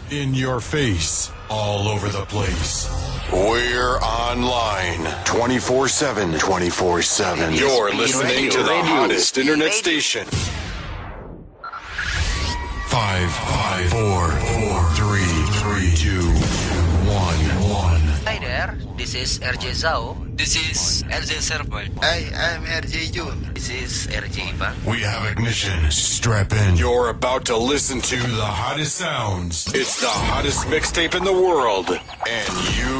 In your face, all over the place. We're online 24/7. 24/7. You're listening to the hottest internet station. 5, 4, 3, 2, 1. Hi there, this is RJ Zhao. This is LJ Serval. Hi, I'm RJ Jun. This is RJ Ivan. We have ignition. Strap in. You're about to listen to the hottest sounds. It's the hottest mixtape in the world. And you